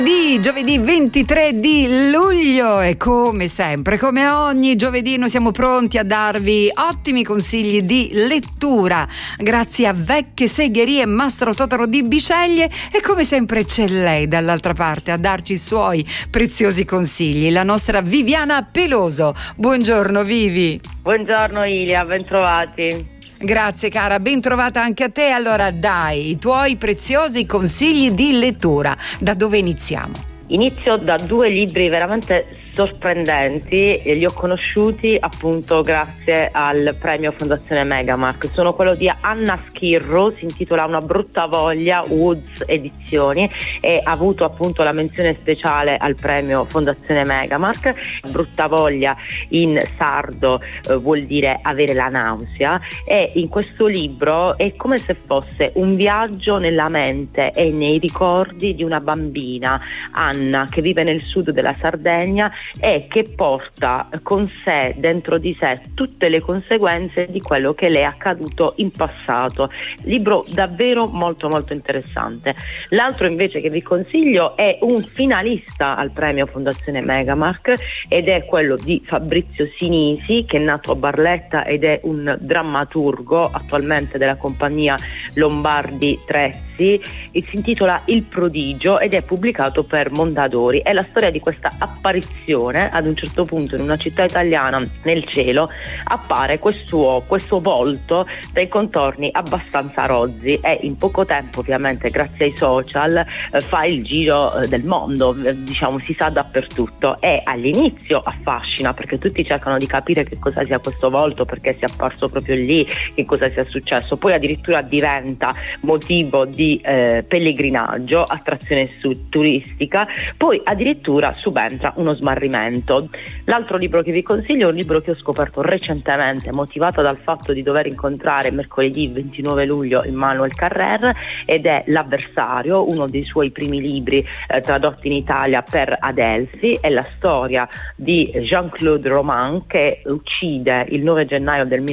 Di giovedì 23 di luglio e come sempre, come ogni giovedì, noi siamo pronti a darvi ottimi consigli di lettura grazie a Vecchie Segherie Mastro Totaro di Bisceglie, e come sempre c'è lei dall'altra parte a darci i suoi preziosi consigli, la nostra Viviana Peloso. Buongiorno Vivi. Buongiorno Ilia, bentrovati. Grazie cara, ben trovata anche a te. Allora dai, i tuoi preziosi consigli di lettura. Da dove iniziamo? Inizio da due libri veramente sorprendenti, li ho conosciuti appunto grazie al premio Fondazione Megamark. Sono quello di Anna Schirru, si intitola Una brutta voglia, Woods Edizioni, e ha avuto appunto la menzione speciale al premio Fondazione Megamark. Brutta voglia in sardo vuol dire avere la nausea, e in questo libro è come se fosse un viaggio nella mente e nei ricordi di una bambina, Anna, che vive nel sud della Sardegna e che porta con sé, dentro di sé, tutte le conseguenze di quello che le è accaduto in passato. Libro davvero molto molto interessante. L'altro invece che vi consiglio è un finalista al premio Fondazione Megamark ed è quello di Fabrizio Sinisi, che è nato a Barletta ed è un drammaturgo attualmente della compagnia Lombardi Trezzi. Si intitola Il prodigio ed è pubblicato per Mondadori. È la storia di questa apparizione. Ad un certo punto in una città italiana nel cielo appare questo volto dai contorni abbastanza rozzi e in poco tempo, ovviamente grazie ai social, fa il giro del mondo, diciamo, si sa dappertutto, e all'inizio affascina perché tutti cercano di capire che cosa sia questo volto, perché sia apparso proprio lì, che cosa sia successo. Poi addirittura diventa motivo di pellegrinaggio, attrazione turistica, poi addirittura subentra uno smarrimento. L'altro libro che vi consiglio è un libro che ho scoperto recentemente, motivato dal fatto di dover incontrare mercoledì 29 luglio Emmanuel Carrère, ed è L'avversario, uno dei suoi primi libri tradotti in Italia per Adelphi. È la storia di Jean-Claude Roman, che uccide il 9 gennaio del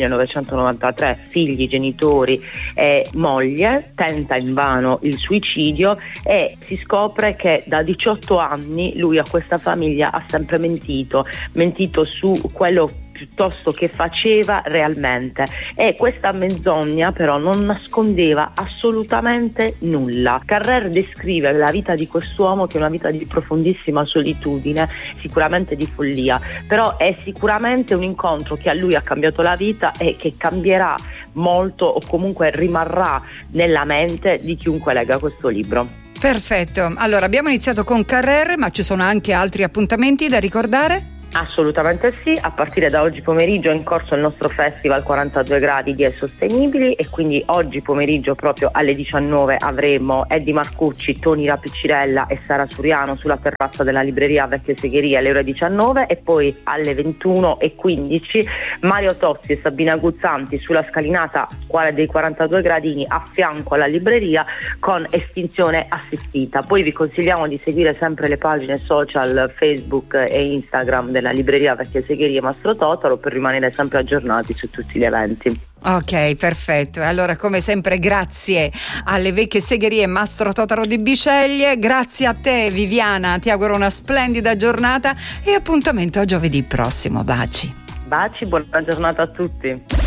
1993 figli, genitori e moglie, tenta invano il suicidio e si scopre che da 18 anni lui a questa famiglia ha sempre mentito su quello piuttosto che faceva realmente, e questa menzogna però non nascondeva assolutamente nulla. Carrère descrive la vita di quest'uomo che è una vita di profondissima solitudine, sicuramente di follia, però è sicuramente un incontro che a lui ha cambiato la vita e che cambierà molto, o comunque rimarrà nella mente di chiunque legga questo libro. Perfetto, allora abbiamo iniziato con Carrère, ma ci sono anche altri appuntamenti da ricordare? Assolutamente sì, a partire da oggi pomeriggio è in corso il nostro festival 42 gradi di Sostenibili, e quindi oggi pomeriggio proprio alle 19 avremo Eddie Marcucci, Toni Rapiccirella e Sara Suriano sulla terrazza della libreria Vecchie Segherie alle ore 19, e poi alle 21:15 Mario Tozzi e Sabina Guzzanti sulla scalinata dei 42 gradini a fianco alla libreria con estinzione assistita. Poi vi consigliamo di seguire sempre le pagine social Facebook e Instagram della libreria Vecchie Segherie Mastro Totaro per rimanere sempre aggiornati su tutti gli eventi. Ok, perfetto. Allora, come sempre, grazie alle Vecchie Segherie Mastro Totaro di Bisceglie, grazie a te Viviana, ti auguro una splendida giornata e appuntamento a giovedì prossimo. Baci, buona giornata a tutti.